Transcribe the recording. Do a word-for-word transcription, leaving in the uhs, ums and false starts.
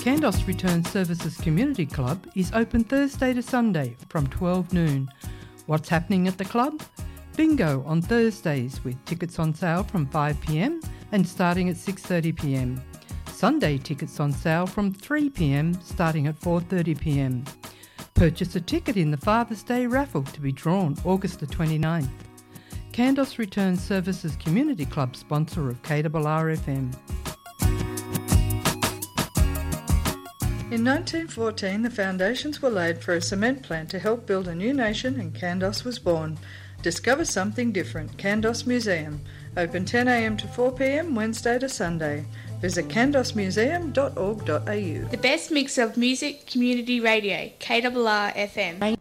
Kandos Return Services Community Club is open Thursday to Sunday from twelve noon. What's happening at the club? Bingo on Thursdays with tickets on sale from five p m and starting at six thirty p m. Sunday tickets on sale from three p m starting at four thirty p m. Purchase a ticket in the Father's Day raffle to be drawn August the twenty-ninth. Kandos Return Services Community Club sponsor of K R R F M. In nineteen fourteen, the foundations were laid for a cement plant to help build a new nation, and Kandos was born. Discover something different. Kandos Museum. Open ten a m to four p m Wednesday to Sunday. Visit kandos museum dot org dot a u. The best mix of music, community radio, K R R F M.